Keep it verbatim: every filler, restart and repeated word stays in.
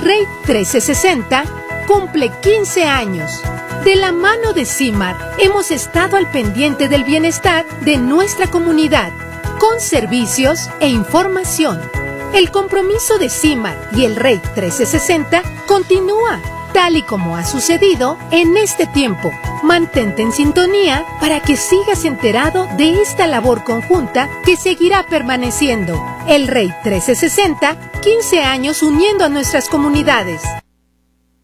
Rey trece sesenta cumple quince años. De la mano de CIMAR hemos estado al pendiente del bienestar de nuestra comunidad, con servicios e información. El compromiso de CIMAR y el Rey trece sesenta continúa, tal y como ha sucedido en este tiempo. Mantente en sintonía para que sigas enterado de esta labor conjunta que seguirá permaneciendo. El Rey trece sesenta, quince años uniendo a nuestras comunidades.